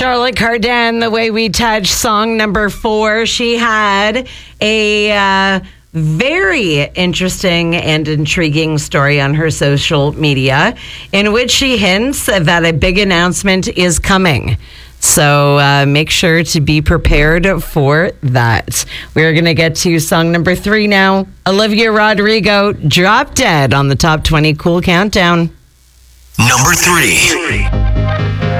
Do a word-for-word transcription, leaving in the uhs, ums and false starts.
Charlotte Cardin, The Way We Touch, song number four. She had a uh, very interesting and intriguing story on her social media in which she hints that a big announcement is coming. So uh, make sure to be prepared for that. We're going to get to song number three now. Olivia Rodrigo, Drop Dead on the Top twenty Cool Countdown. Number three.